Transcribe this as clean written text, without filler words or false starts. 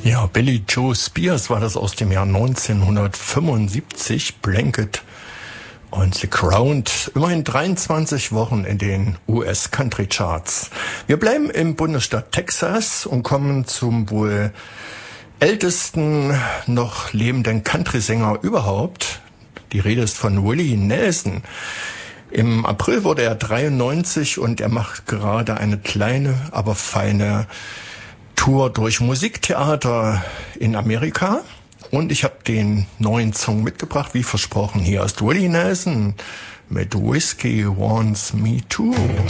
Ja, Billy Joe Spears war das aus dem Jahr 1975, Blanket und The Crowned, immerhin 23 Wochen in den US Country Charts. Wir bleiben im Bundesstaat Texas und kommen zum wohl ältesten noch lebenden Country-Sänger überhaupt. Die Rede ist von Willie Nelson. Im April wurde er 93 und er macht gerade eine kleine, aber feine Tour durch Musiktheater in Amerika. Und ich habe den neuen Song mitgebracht, wie versprochen. Hier ist Willie Nelson mit Whiskey Wants Me Too.